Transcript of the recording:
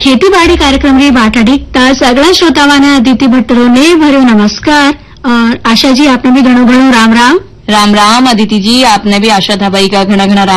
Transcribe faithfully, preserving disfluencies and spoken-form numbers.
ખેતીવાડી कार्यक्रम री वाटा ढीकता सगळा श्रोतावाने अदिति भट्टरो ने भर्यो नमस्कार। और आशा जी आपने भी घणो घणो राम राम। राम राम अदिति जी, आपने भी आशा था भाई का घना घना राम